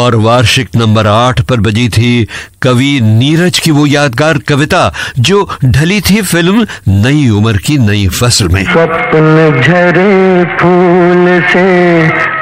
और वार्षिक नंबर 8 पर बजी थी कवि नीरज की वो यादगार कविता जो ढली थी फिल्म नई उम्र की नई फसल में। स्वप्न झरे फूल से